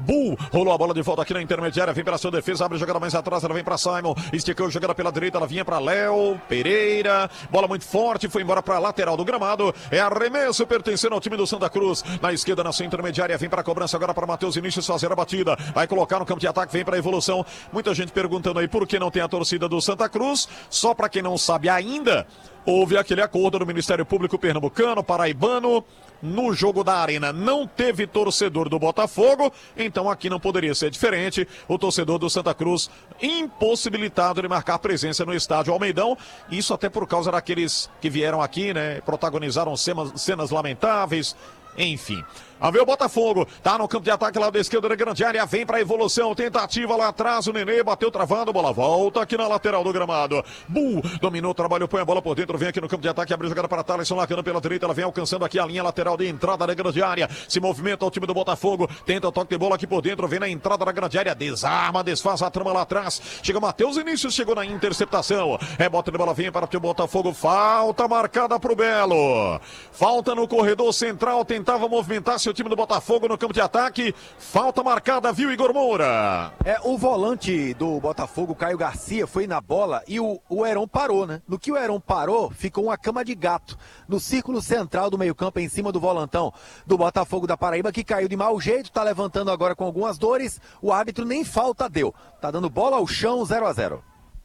Bull, rolou a bola de volta aqui na intermediária, vem para sua defesa, abre a jogada mais atrás, ela vem para Simon, esticou, jogada pela direita, ela vinha para Léo Pereira, bola muito forte, foi embora para a lateral do gramado, é arremesso pertencendo ao time do Santa Cruz, na esquerda, na sua intermediária, vem para a cobrança agora para Matheus Vinícius fazer a batida, vai colocar no campo de ataque, vem para a evolução, muita gente perguntando aí por que não tem a torcida do Santa Cruz, só para quem não sabe ainda, houve aquele acordo do Ministério Público Pernambucano, paraibano, no jogo da Arena não teve torcedor do Botafogo, então aqui não poderia ser diferente, o torcedor do Santa Cruz impossibilitado de marcar presença no estádio Almeidão, isso até por causa daqueles que vieram aqui, né, protagonizaram cenas lamentáveis, enfim. A ver o Botafogo, tá no campo de ataque lá da esquerda da grande área, vem pra evolução, tentativa lá atrás, o Nenê bateu travando, bola volta aqui na lateral do gramado. Bull, dominou, trabalhou, põe a bola por dentro, vem aqui no campo de ataque, abre a jogada para Thaleson, largando pela direita, ela vem alcançando aqui a linha lateral de entrada da grande área, se movimenta o time do Botafogo, tenta o toque de bola aqui por dentro, vem na entrada da grande área, desarma, desfaz a trama lá atrás, chega Matheus Vinícius, chegou na interceptação, rebota de bola, vem para o Botafogo, falta marcada pro Belo, falta no corredor central, tentava movimentar seu time do Botafogo no campo de ataque, falta marcada, viu, Igor Moura? O volante do Botafogo, Caio Garcia, foi na bola e o Heron parou, né? No que o Heron parou, ficou uma cama de gato no círculo central do meio-campo, em cima do volantão do Botafogo da Paraíba, que caiu de mau jeito, tá levantando agora com algumas dores, o árbitro nem falta deu, tá dando bola ao chão, 0-0.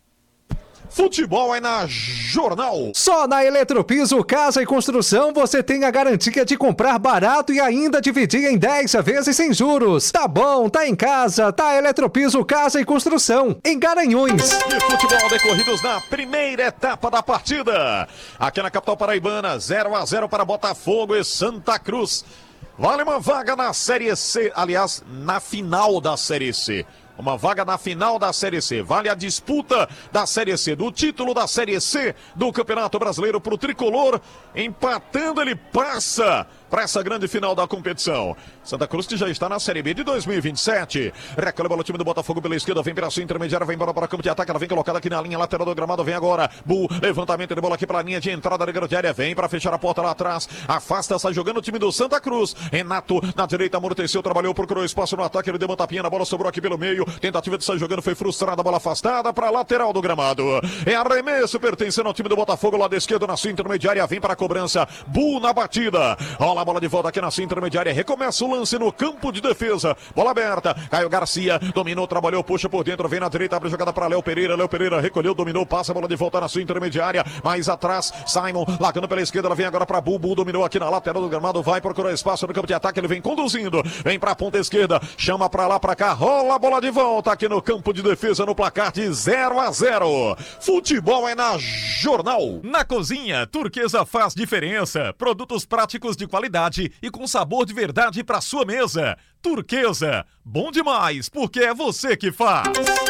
Futebol é na Jornal. Só na Eletropiso Casa e Construção você tem a garantia de comprar barato e ainda dividir em 10 vezes sem juros. Tá bom, tá em casa, tá Eletropiso Casa e Construção, em Garanhuns. E futebol decorridos na primeira etapa da partida. Aqui na capital paraibana, 0-0 para Botafogo e Santa Cruz. Vale uma vaga na Série C, aliás, na final da Série C. Uma vaga na final da Série C. Vale a disputa da Série C, do título da Série C do Campeonato Brasileiro para o Tricolor. Empatando, ele passa para essa grande final da competição. Santa Cruz que já está na Série B de 2027. Recolhe a bola, o time do Botafogo pela esquerda, vem pela sua intermediária, vai embora para o campo de ataque, ela vem colocada aqui na linha lateral do gramado, vem agora, Bull, levantamento de bola aqui pela linha de entrada da grande área, vem para fechar a porta lá atrás, afasta, sai jogando o time do Santa Cruz. Renato na direita, amorteceu, trabalhou, procurou espaço no ataque, ele deu uma tapinha na bola, sobrou aqui pelo meio, tentativa de sair jogando, foi frustrada, a bola afastada para a lateral do gramado. É arremesso pertencendo ao time do Botafogo, lado esquerdo na sua intermediária, vem para a cobrança, Bull na batida, rola a bola de volta aqui na sua intermediária, recomeça o lance no campo de defesa, bola aberta, Caio Garcia, dominou, trabalhou, puxa por dentro, vem na direita, abre a jogada para Léo Pereira recolheu, dominou, passa a bola de volta na sua intermediária, mais atrás, Simon, largando pela esquerda, ela vem agora para Bull, dominou aqui na lateral do gramado, vai procurar espaço no campo de ataque, ele vem conduzindo, vem para a ponta esquerda, chama para lá, para cá, rola a bola de volta aqui no campo de defesa, no placar de 0-0. Futebol é na Jornal. Na cozinha, Turquesa faz diferença. Produtos práticos de qualidade e com sabor de verdade para sua mesa. Turquesa, bom demais, porque é você que faz.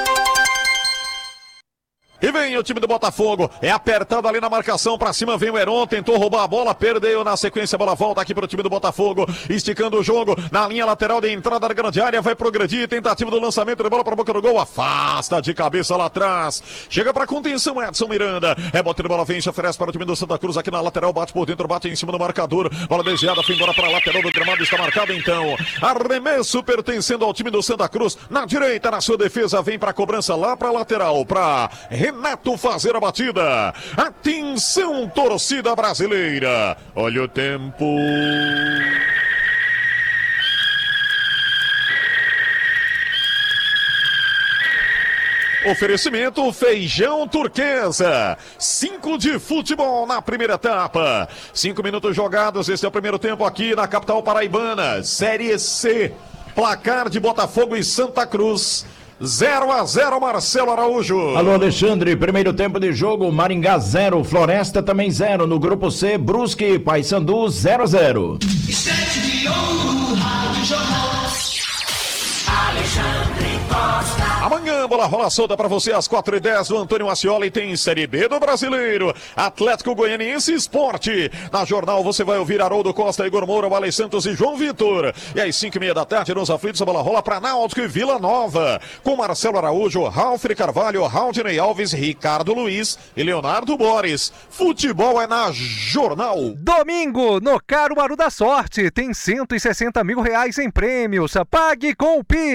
E vem o time do Botafogo, é apertado ali na marcação, pra cima vem o Heron, tentou roubar a bola, perdeu na sequência, a bola volta aqui pro time do Botafogo, esticando o jogo, na linha lateral de entrada da grande área, vai progredir, tentativa do lançamento de bola pra boca do gol, afasta de cabeça lá atrás, chega pra contenção Edson Miranda, rebote de bola, vem, oferece para o time do Santa Cruz aqui na lateral, bate por dentro, bate em cima do marcador, bola desviada, foi embora pra lateral do gramado, está marcado então, arremesso pertencendo ao time do Santa Cruz, na direita, na sua defesa, vem pra cobrança lá pra lateral, pra Renato fazer a batida. Atenção, torcida brasileira. Olha o tempo. Oferecimento Feijão Turquesa. 5 de futebol na primeira etapa. 5 minutos jogados. Esse é o primeiro tempo aqui na capital paraibana. Série C. Placar de Botafogo e Santa Cruz. 0-0, Marcelo Araújo. Alô, Alexandre, primeiro tempo de jogo, Maringá 0, Floresta também 0. No grupo C, Brusque e Paysandu 0-0. Amanhã Carambola rola solta para você às 4h10 do Antônio Ascioli. Tem Série B do Brasileiro. Atlético Goianiense Esporte. Na Jornal você vai ouvir Haroldo Costa, Igor Moura, Wally Santos e João Vitor. E às 5h30 da tarde, nos aflitos, a bola rola para Náutico e Vila Nova. Com Marcelo Araújo, Ralf Carvalho, Raudinei Alves, Ricardo Luiz e Leonardo Boris. Futebol é na Jornal. Domingo, no Caruaru da Sorte, tem R$160 mil em prêmios. Pague com o Pix.